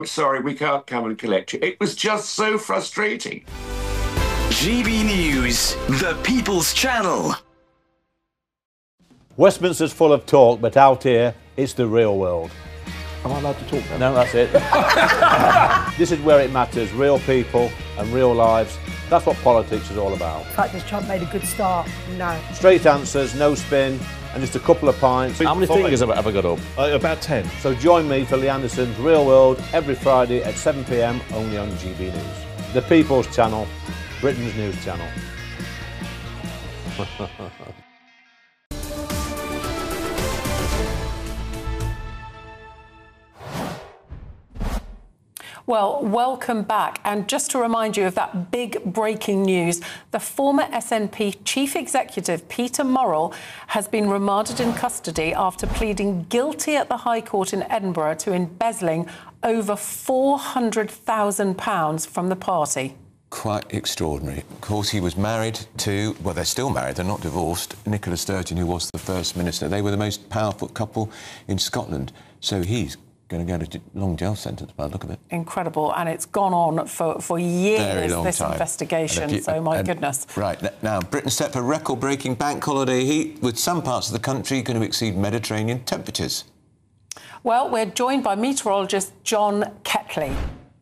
sorry, we can't come and collect you. It was just so frustrating. GB News, the People's Channel. Westminster's full of talk, but out here, it's the real world. Am I allowed to talk now? No, that's it. This is where it matters, real people and real lives. That's what politics is all about. In fact, has Trump made a good start? No. Straight answers, no spin, and just a couple of pints. How many fingers have I got up? About 10. So join me for Lee Anderson's Real World every Friday at 7 p.m. only on GB News. The People's Channel, Britain's news channel. Well, welcome back. And just to remind you of that big breaking news, the former SNP Chief Executive, Peter Murrell, has been remanded in custody after pleading guilty at the High Court in Edinburgh to embezzling over £400,000 from the party. Quite extraordinary. Of course, he was married to, well, they're still married, they're not divorced, Nicola Sturgeon, who was the First Minister. They were the most powerful couple in Scotland. So he's going to get a long jail sentence by the look of it. Incredible, and it's gone on for years, this time. Investigation, so my goodness. Right, now, Britain's set for record-breaking bank holiday heat, with some parts of the country going to exceed Mediterranean temperatures. Well, we're joined by meteorologist John Ketley.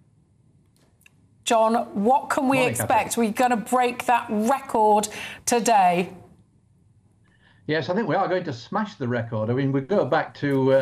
John, what can we expect? We're going to break that record today. Yes, I think we are going to smash the record. I mean, we go back to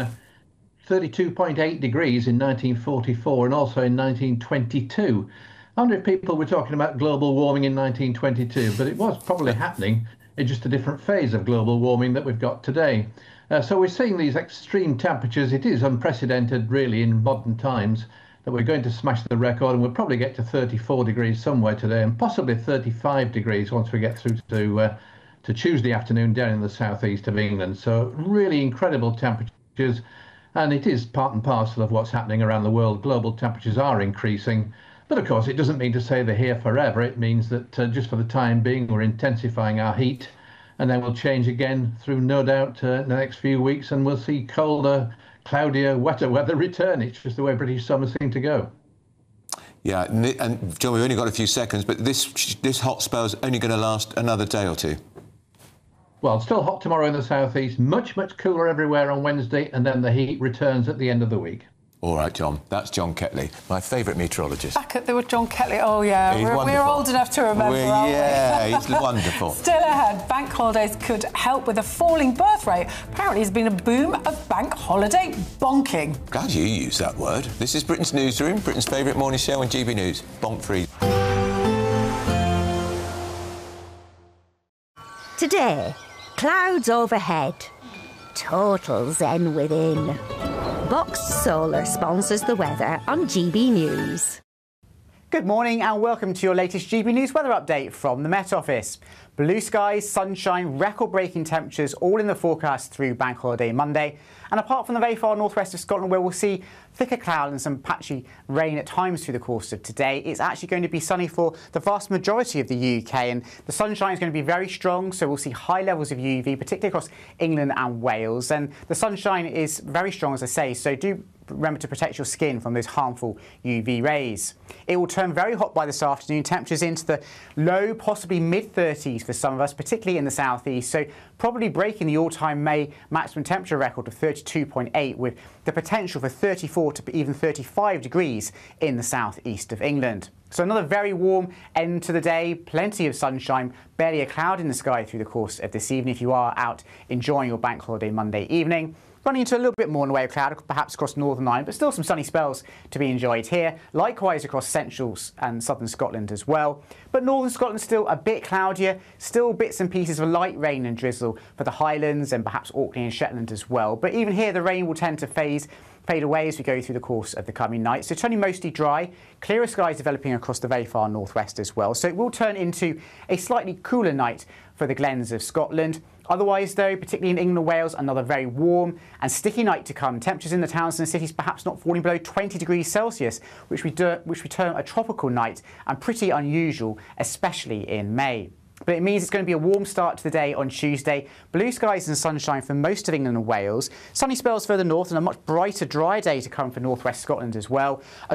32.8 degrees in 1944 and also in 1922. I wonder if people were talking about global warming in 1922, but it was probably happening in just a different phase of global warming that we've got today. So we're seeing these extreme temperatures. It is unprecedented, really, in modern times, that we're going to smash the record, and we'll probably get to 34 degrees somewhere today, and possibly 35 degrees once we get through to Tuesday afternoon down in the southeast of England. So really incredible temperatures. And it is part and parcel of what's happening around the world. Global temperatures are increasing. But of course, it doesn't mean to say they're here forever. It means that just for the time being, we're intensifying our heat. And then we'll change again through, no doubt, the next few weeks. And we'll see colder, cloudier, wetter weather return. It's just the way British summers seem to go. Yeah, and John, we've only got a few seconds, but this hot spell's only going to last another day or two. Well, still hot tomorrow in the southeast, much cooler everywhere on Wednesday, and then the heat returns at the end of the week. All right, John. That's John Ketley, my favourite meteorologist. Back at the John Ketley. Oh, yeah. We're old enough to remember, aren't we? Yeah, he's wonderful. Still ahead, bank holidays could help with a falling birth rate. Apparently, there's been a boom of bank holiday bonking. Glad you used that word. This is Britain's Newsroom, Britain's favourite morning show on GB News. Bonk free. Today, clouds overhead, total zen within. Box Solar sponsors the weather on GB News. Good morning and welcome to your latest GB News weather update from the Met Office. Blue skies, sunshine, record-breaking temperatures all in the forecast through Bank Holiday Monday. And apart from the very far northwest of Scotland, where we'll see thicker cloud and some patchy rain at times through the course of today, it's actually going to be sunny for the vast majority of the UK, and the sunshine is going to be very strong, so we'll see high levels of UV, particularly across England and Wales. And the sunshine is very strong, as I say, so do remember to protect your skin from those harmful UV rays. It will turn very hot by this afternoon, temperatures into the low, possibly mid-30s for some of us, particularly in the southeast, so probably breaking the all-time May maximum temperature record of 32.8, with the potential for 34 to even 35 degrees in the southeast of England. So another very warm end to the day, plenty of sunshine, barely a cloud in the sky through the course of this evening if you are out enjoying your Bank Holiday Monday evening. Running into a little bit more in the way of cloud, perhaps across Northern Ireland, but still some sunny spells to be enjoyed here. Likewise across central and southern Scotland as well. But northern Scotland still a bit cloudier, still bits and pieces of light rain and drizzle for the Highlands and perhaps Orkney and Shetland as well. But even here the rain will tend to fade away as we go through the course of the coming night. So turning mostly dry, clearer skies developing across the very far northwest as well. So it will turn into a slightly cooler night for the glens of Scotland. Otherwise, though, particularly in England and Wales, another very warm and sticky night to come. Temperatures in the towns and cities perhaps not falling below 20 degrees Celsius, which we term a tropical night and pretty unusual, especially in May. But it means it's going to be a warm start to the day on Tuesday. Blue skies and sunshine for most of England and Wales. Sunny spells further north and a much brighter, dry day to come for northwest Scotland as well. A